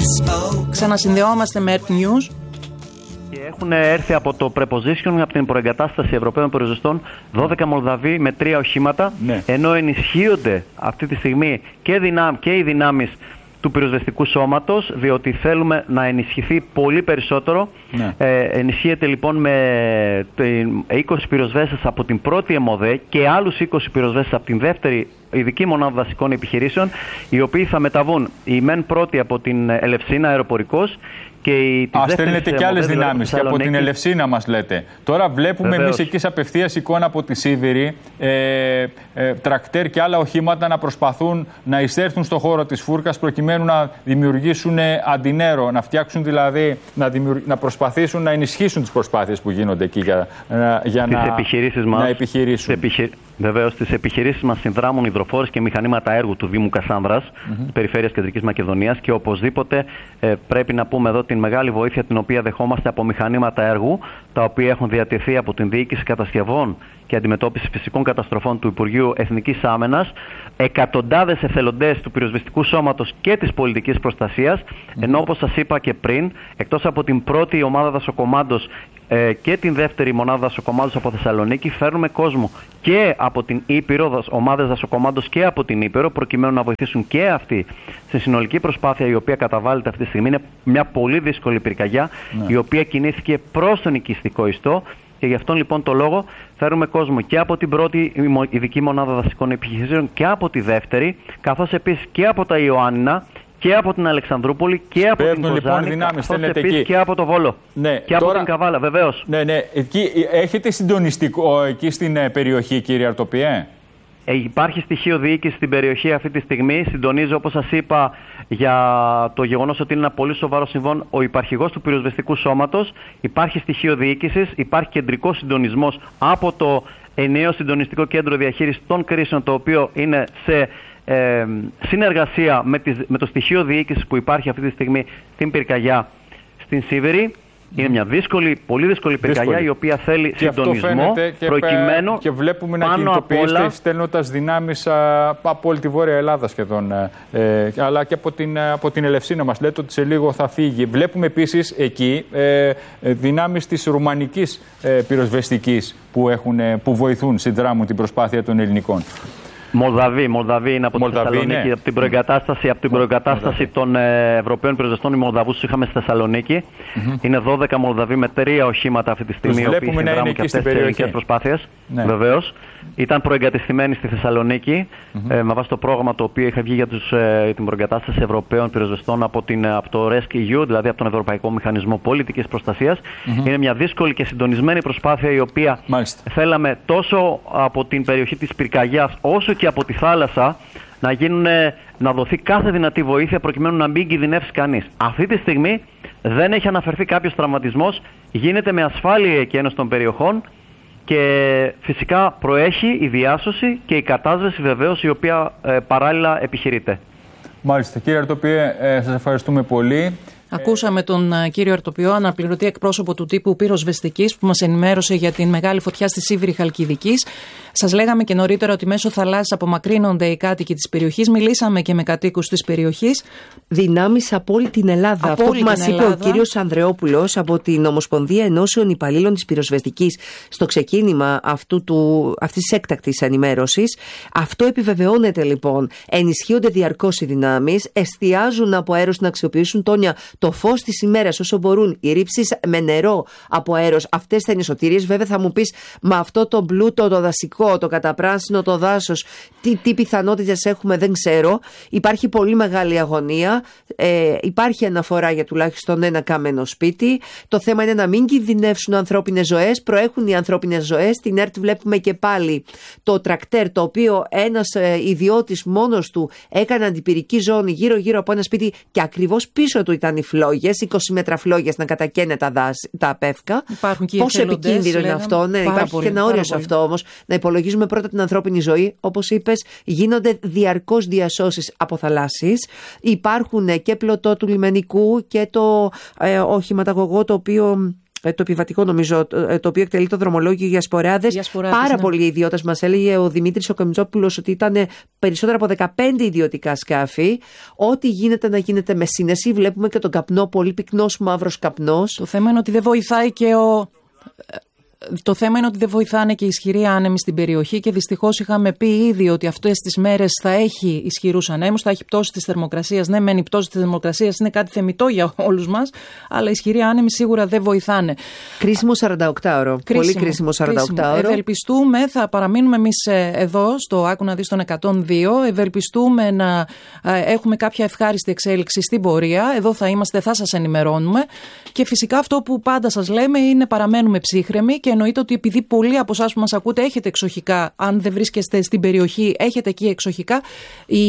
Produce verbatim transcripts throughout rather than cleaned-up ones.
Ξανασυνδεόμαστε με Earth News. Έχουν έρθει από το preposition, από την προεγκατάσταση Ευρωπαίων πυροσβεστών, δώδεκα Μολδαβοί με τρία οχήματα, ναι. Ενώ ενισχύονται αυτή τη στιγμή και, δυνάμ, και οι δυνάμεις του πυροσβεστικού σώματος, διότι θέλουμε να ενισχυθεί πολύ περισσότερο. Ναι. Ε, ενισχύεται λοιπόν με είκοσι πυροσβέστες από την πρώτη ΕΜΟΔΕ και άλλους είκοσι πυροσβέστες από την δεύτερη ειδική μονάδα δασικών επιχειρήσεων, οι οποίοι θα μεταβούν η μεν πρώτη από την Ελευσίνα αεροπορικός. Α, στέλνετε και άλλες δυνάμεις και από την Ελευσίνα μας λέτε. Τώρα βλέπουμε εμείς εκεί σε απευθείας εικόνα από τη Σίδηρη ε, ε, τρακτέρ και άλλα οχήματα να προσπαθούν να εισέλθουν στο χώρο της φούρκας προκειμένου να δημιουργήσουν αντινέρο, να φτιάξουν δηλαδή, να, δημιουργ... να προσπαθήσουν να ενισχύσουν τις προσπάθειες που γίνονται εκεί για, για να, επιχειρήσεις μας, να επιχειρήσουν. Επιχει... Βεβαίως, στις επιχειρήσεις μας συνδράμουν υδροφόρες και μηχανήματα έργου του Δήμου Κασάνδρας, mm-hmm. της Περιφέρειας Κεντρικής Μακεδονίας, και οπωσδήποτε ε, πρέπει να πούμε εδώ την μεγάλη βοήθεια την οποία δεχόμαστε από μηχανήματα έργου, τα οποία έχουν διατεθεί από την Διοίκηση Κατασκευών και Αντιμετώπισης Φυσικών Καταστροφών του Υπουργείου Εθνικής Άμυνας, εκατοντάδες εθελοντές του πυροσβεστικού σώματος και της πολιτικής προστασίας, mm-hmm. ενώ όπως σας είπα και πριν, εκτός από την πρώτη ομάδα δασοκομάντος ε, και την δεύτερη μονάδα δασοκομάντος από Θεσσαλονίκη, φέρνουμε κόσμο και από την Ήπειρο, ομάδες δασοκομάντος και από την Ήπειρο, προκειμένου να βοηθήσουν και αυτοί στη συνολική προσπάθεια η οποία καταβάλλεται αυτή τη στιγμή. Είναι μια πολύ δύσκολη πυρκαγιά, ναι. η οποία κινήθηκε προς τον οικιστικό ιστό. Και γι' αυτόν λοιπόν το λόγο φέρουμε κόσμο και από την πρώτη ειδική μονάδα δασικών επιχειρήσεων και από τη δεύτερη, καθώς επίσης και από τα Ιωάννινα και από την Αλεξανδρούπολη και από Παίρνουν, την Κοζάνη, λοιπόν, καθώς επίσης και από το Βόλο, ναι, και τώρα... από την Καβάλα, βεβαίως. Ναι, ναι. Εκεί, έχετε συντονιστικό εκεί στην περιοχή, κύριε Αρτοπιέ? Ε, υπάρχει στοιχείο διοίκηση στην περιοχή αυτή τη στιγμή. Συντονίζω, όπως σας είπα, για το γεγονός ότι είναι ένα πολύ σοβαρό συμβάν ο υπαρχηγός του πυροσβεστικού σώματος. Υπάρχει στοιχείο διοίκησης, υπάρχει κεντρικός συντονισμός από το ενιαίο συντονιστικό κέντρο διαχείρισης των κρίσεων, το οποίο είναι σε ε, συνεργασία με, τις, με το στοιχείο διοίκησης που υπάρχει αυτή τη στιγμή στην πυρκαγιά στην Σίδηρη. Είναι μια δύσκολη, πολύ δύσκολη πυρκαγιά, η οποία θέλει και συντονισμό και προκειμένου. Και βλέπουμε να κινητοποιήσετε όλα... στέλνοντας δυνάμεις α, από όλη τη Βόρεια Ελλάδα σχεδόν, ε, αλλά και από την, από την Ελευσίνα. Μας λέτε ότι σε λίγο θα φύγει. Βλέπουμε επίσης εκεί ε, δυνάμεις της ρουμανικής ε, πυροσβεστικής που, έχουν, που βοηθούν, συνδράμουν την προσπάθεια των ελληνικών. Μολδαβοί, Μολδαβοί είναι από τη Θεσσαλονίκη, ναι. από την προεγκατάσταση, από την προεγκατάσταση των ε, Ευρωπαίων πυροσβεστών. Οι Μολδαβούς τους είχαμε στη Θεσσαλονίκη. Mm-hmm. Είναι δώδεκα Μολδαβοί με τρία οχήματα αυτή τη στιγμή, οι οποίοι συνδράμουν και αυτές τις ελληνικές προσπάθειες. Ναι. Βεβαίως. Ήταν προεγκατεστημένοι στη Θεσσαλονίκη, mm-hmm. ε, με βάση το πρόγραμμα το οποίο είχε βγει για τους, ε, την προεγκατάσταση Ευρωπαίων πυροσβεστών από, την, από το RescEU, δηλαδή από τον Ευρωπαϊκό Μηχανισμό Πολιτικής Προστασίας. Mm-hmm. Είναι μια δύσκολη και συντονισμένη προσπάθεια, η οποία Μάλιστα. θέλαμε τόσο από την περιοχή της πυρκαγιάς όσο και από τη θάλασσα να, γίνουν, να δοθεί κάθε δυνατή βοήθεια προκειμένου να μην κινδυνεύσει κανείς. Αυτή τη στιγμή δεν έχει αναφερθεί κάποιος τραυματισμός, γίνεται με ασφάλεια η εκένωση των περιοχών και φυσικά προέχει η διάσωση και η κατάσβεση, βεβαίως, η οποία ε, παράλληλα επιχειρείται. Μάλιστα. Κύριε Αρτοπιέ, ε, σας ευχαριστούμε πολύ. Ακούσαμε τον uh, κύριο Αρτοπιό, αναπληρωτή εκπρόσωπο του τύπου πυροσβεστικής, που μας ενημέρωσε για την μεγάλη φωτιά στη Σίβηρη Χαλκιδικής. Σας λέγαμε και νωρίτερα ότι μέσω θαλάσσης απομακρύνονται οι κάτοικοι της περιοχής. Μιλήσαμε και με κατοίκους της περιοχής. Δυνάμεις από όλη την Ελλάδα. Από Αυτό όλη που μας είπε Ελλάδα. ο κύριος Ανδρεόπουλος από την Ομοσπονδία Ενώσεων Υπαλλήλων της Πυροσβεστικής στο ξεκίνημα αυτού του, αυτής της έκτακτης ενημέρωσης. Αυτό επιβεβαιώνεται λοιπόν. Ενισχύονται διαρκώς οι δυνάμεις, εστιάζουν από αέρος να αξιοποιήσουν, Τόνια, το φως της ημέρας όσο μπορούν, οι ρήψεις με νερό από αέρος. Αυτές θα είναι σωτηρίες. Βέβαια θα μου πεις, με αυτό το πλούτο, το δασικό, το καταπράσινο, το δάσος, τι, τι πιθανότητες έχουμε, δεν ξέρω. Υπάρχει πολύ μεγάλη αγωνία. Ε, υπάρχει αναφορά για τουλάχιστον ένα καμένο σπίτι. Το θέμα είναι να μην κινδυνεύσουν ανθρώπινες ζωές. Προέχουν οι ανθρώπινες ζωές. Στην ΕΡΤ βλέπουμε και πάλι το τρακτέρ, το οποίο ένας ε, ιδιώτης μόνος του έκανε αντιπυρική ζώνη γύρω-γύρω από ένα σπίτι και ακριβώς πίσω του ήταν οι φλόγες, είκοσι μέτρα φλόγες να κατακαίνε τα, δάση, τα απέφκα. Πόσο επικίνδυνο είναι αυτό. Ναι, υπάρχει πολύ, και ένα όριο σε αυτό όμως. Να υπολογίζουμε πρώτα την ανθρώπινη ζωή. Όπως είπες, γίνονται διαρκώς διασώσεις από θαλάσσης. Υπάρχουν και πλωτό του λιμενικού και το ε, οχηματαγωγό, το οποίο το επιβατικό νομίζω, το οποίο εκτελεί το δρομολόγιο για σποράδες. Πάρα ναι. πολλοί ιδιώτες. Μας έλεγε ο Δημήτρης ο Καμιτζόπουλος ότι ήταν περισσότερα από δεκαπέντε ιδιωτικά σκάφη. Ό,τι γίνεται να γίνεται με σύνεση. Βλέπουμε και τον καπνό, πολύ πυκνός μαύρος καπνός. Το θέμα είναι ότι δεν βοηθάει και ο... Το θέμα είναι ότι δεν βοηθάνε και οι ισχυροί άνεμοι στην περιοχή και δυστυχώς είχαμε πει ήδη ότι αυτές τις μέρες θα έχει ισχυρούς ανέμους, θα έχει πτώση της θερμοκρασίας. Ναι, μεν η πτώση της θερμοκρασίας είναι κάτι θεμιτό για όλους μας, αλλά οι ισχυροί άνεμοι σίγουρα δεν βοηθάνε. Κρίσιμο σαρανταοκτάωρο. Πολύ κρίσιμο σαρανταοκτάωρο. Ευελπιστούμε, θα παραμείνουμε εμείς εδώ στο Άκου να δεις τον εκατόν δύο. Ευελπιστούμε να έχουμε κάποια ευχάριστη εξέλιξη στην πορεία. Εδώ θα είμαστε, θα σας ενημερώνουμε. Και φυσικά αυτό που πάντα σας λέμε είναι παραμένουμε ψύχρεμοι. Και εννοείται ότι επειδή πολλοί από εσάς που μας ακούτε έχετε εξοχικά, αν δεν βρίσκεστε στην περιοχή, έχετε εκεί εξοχικά, η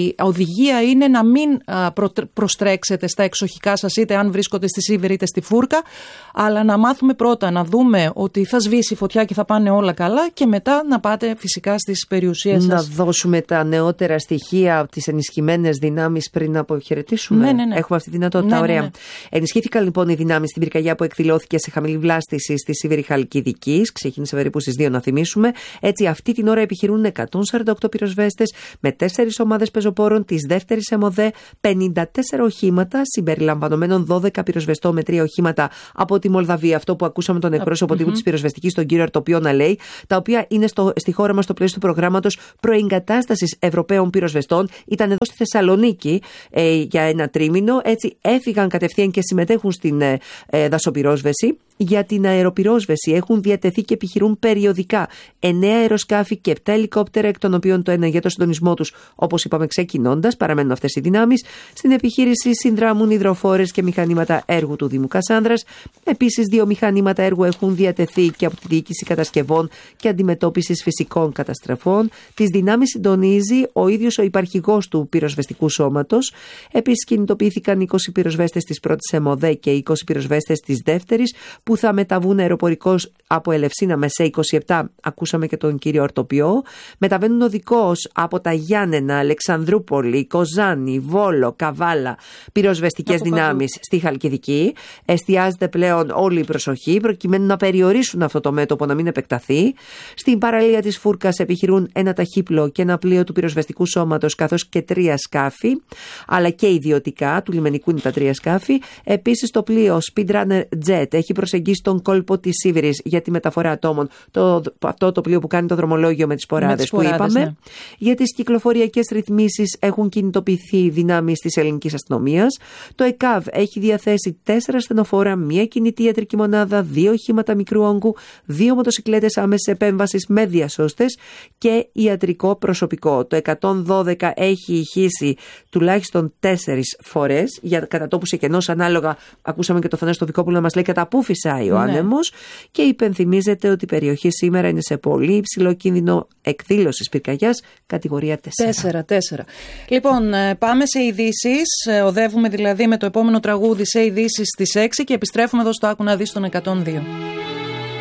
οδηγία είναι να μην προστρέξετε στα εξοχικά σας, είτε αν βρίσκονται στη Σίβηρη είτε στη Φούρκα, αλλά να μάθουμε πρώτα να δούμε ότι θα σβήσει η φωτιά και θα πάνε όλα καλά και μετά να πάτε φυσικά στις περιουσίες σας. Να δώσουμε τα νεότερα στοιχεία από τις ενισχυμένες δυνάμεις πριν να αποχαιρετήσουμε. Ναι, ναι, ναι. Έχουμε αυτή τη δυνατότητα. Ναι, ωραία. ναι, ναι. Ενισχύθηκαν λοιπόν οι δυνάμεις στην πυρκαγιά που εκδηλώθηκε σε χαμηλή βλάστηση στη Σίβηρη Χαλκιδικής. Ξεκίνησε περίπου στις δύο, να θυμίσουμε. Έτσι, αυτή την ώρα επιχειρούν εκατόν σαράντα οκτώ πυροσβέστες με τέσσερις ομάδες πεζοπόρων της δεύτερης ΕΜΟΔΕ, πενήντα τέσσερα οχήματα συμπεριλαμβανομένων δώδεκα πυροσβεστών με τρία οχήματα από τη Μολδαβία. Αυτό που ακούσαμε τον εκπρόσωπο τύπου mm-hmm. της πυροσβεστικής, τον κύριο Αρτοπιό, να λέει, τα οποία είναι στο, στη χώρα μας στο πλαίσιο του προγράμματος προεγκατάστασης Ευρωπαίων πυροσβεστών. Ήταν εδώ στη Θεσσαλονίκη ε, για ένα τρίμηνο. Έτσι, έφυγαν κατευθείαν και συμμετέχουν στην ε, ε, δασοπυρόσβεση. Για την αεροπυρόσβεση έχουν διατεθεί και επιχειρούν περιοδικά εννέα αεροσκάφη και επτά ελικόπτερα, εκ των οποίων το ένα για το συντονισμό τους, όπως είπαμε ξεκινώντας, παραμένουν αυτές οι δυνάμεις. Στην επιχείρηση συνδράμουν υδροφόρες και μηχανήματα έργου του Δήμου Κασάνδρας. Επίσης, δύο μηχανήματα έργου έχουν διατεθεί και από τη Διοίκηση Κατασκευών και Αντιμετώπισης Φυσικών Καταστροφών. Τις δυνάμεις συντονίζει ο ίδιος ο υπαρχηγός του πυροσβεστικού σώματος. Επίσης, κινητοποιήθηκαν είκοσι πυροσβέστες της πρώτης ΕΜΟΔΕ και είκοσι πυροσβέστες της δεύτερης, που θα μεταβούν αεροπορικώς από Ελευσίνα με σε είκοσι επτά. Ακούσαμε και τον κύριο Ορτοπιό. Μεταβαίνουν οδικώς από τα Γιάννενα, Αλεξανδρούπολη, Κοζάνη, Βόλο, Καβάλα, πυροσβεστικές δυνάμεις στη Χαλκιδική. Εστιάζεται πλέον όλη η προσοχή προκειμένου να περιορίσουν αυτό το μέτωπο να μην επεκταθεί. Στην παραλία της Φούρκας επιχειρούν ένα ταχύπλο και ένα πλοίο του πυροσβεστικού σώματος, καθώς και τρία σκάφη, αλλά και ιδιωτικά, του λιμενικού είναι τα τρία σκάφη. Επίσης, το πλοίο Speedrunner Jet έχει προσεγγίσει τον κόλπο της Σίβηρης για τη μεταφορά ατόμων. Το, αυτό το πλοίο που κάνει το δρομολόγιο με τις σποράδες που είπαμε. Ναι. Για τις κυκλοφοριακές ρυθμίσεις έχουν κινητοποιηθεί δυνάμεις της ελληνικής αστυνομίας. Το ΕΚΑΒ έχει διαθέσει τέσσερα στενοφόρα, μία κινητή ιατρική μονάδα, δύο οχήματα μικρού όγκου, δύο μοτοσικλέτες άμεσης επέμβασης με διασώστες και ιατρικό προσωπικό. Το εκατόν δώδεκα έχει ηχήσει τουλάχιστον τέσσερις φορές για κατατόπους σε κενός, ανάλογα. Ακούσαμε και το Θανάση Βικόπουλο να μας λέει κατά πού φυσάει ο ναι. άνεμος, και υπενθυμίζεται ότι η περιοχή σήμερα είναι σε πολύ υψηλό κίνδυνο εκδήλωσης πυρκαγιάς κατηγορία τέσσερα. τέσσερα, τέσσερα. Λοιπόν, πάμε σε ειδήσεις. Οδεύουμε δηλαδή με το επόμενο τραγούδι σε ειδήσεις στις έξι και επιστρέφουμε εδώ στο Άκου να δεις τον εκατόν δύο.